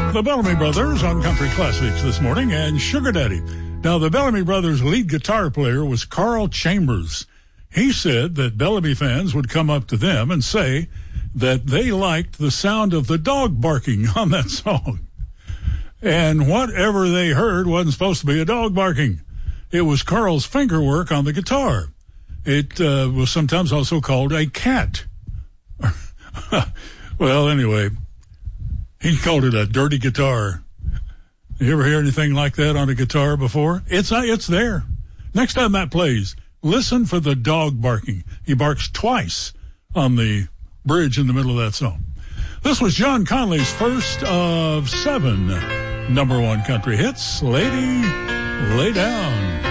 The Bellamy Brothers on Country Classics this morning, and Sugar Daddy. Now, the Bellamy Brothers' lead guitar player was Carl Chambers. He said that Bellamy fans would come up to them and say that they liked the sound of the dog barking on that song. And whatever they heard wasn't supposed to be a dog barking. It was Carl's fingerwork on the guitar. It was sometimes also called a cat. Well, anyway, he called it a dirty guitar. You ever hear anything like that on a guitar before? It's there. Next time that plays, listen for the dog barking. He barks twice on the bridge in the middle of that song. This was John Conley's first of 7 number one country hits. Lady, Lay Down.